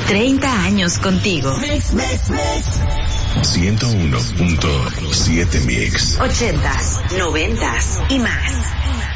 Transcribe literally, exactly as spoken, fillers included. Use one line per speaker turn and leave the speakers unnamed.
treinta años contigo.
Mix, mix, mix.
ciento uno punto siete Mix.
ochentas, noventas y más.